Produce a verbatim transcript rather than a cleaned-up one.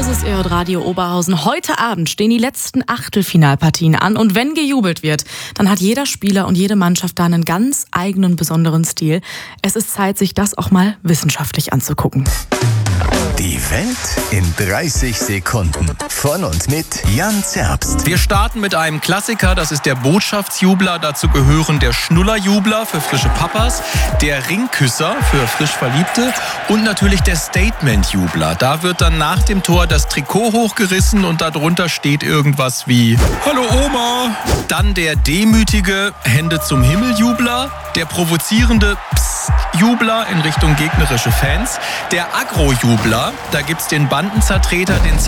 ist Ihr hört Radio Oberhausen. Heute Abend stehen die letzten Achtelfinalpartien an. Und wenn gejubelt wird, dann hat jeder Spieler und jede Mannschaft da einen ganz eigenen, besonderen Stil. Es ist Zeit, sich das auch mal wissenschaftlich anzugucken. Die Welt in dreißig Sekunden. Von und mit Jan Zerbst. Wir starten mit einem Klassiker, das ist der Botschaftsjubler. Dazu gehören der Schnullerjubler für frische Papas, der Ringküsser für frisch Verliebte und natürlich der Statementjubler. Da wird dann nach dem Tor das Trikot hochgerissen und darunter steht irgendwas wie Hallo Oma. Dann der demütige Hände zum Himmel-Jubler, der provozierende Psst-Jubler in Richtung gegnerische Fans, der Agro-Jubler. Da gibt's den Bandenzertreter, den